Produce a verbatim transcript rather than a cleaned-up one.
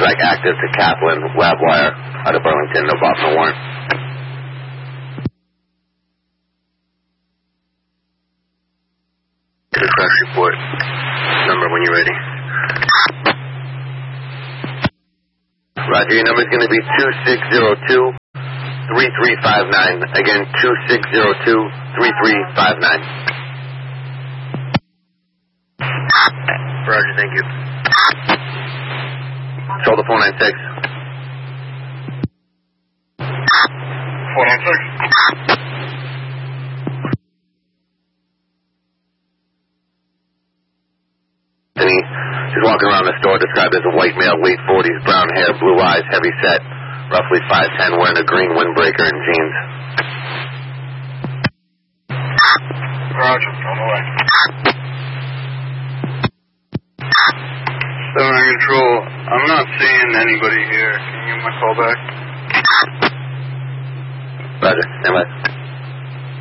like active to Kaplan, Labwire, out of Burlington, no Bob, no warrant. Dispatch report. Number when you're ready. Roger, your number is going to be two six zero two, three three five nine. Again, two six zero two, three three five nine. Roger, thank you. Shoulder four nine six. four nine six. He's walking around the store, described as a white male, late forties, brown hair, blue eyes, heavy set, roughly five ten, wearing a green windbreaker and jeans. Roger, on the way. seven nine Control, I'm not seeing anybody here. Can you give my call back? Roger, stand by.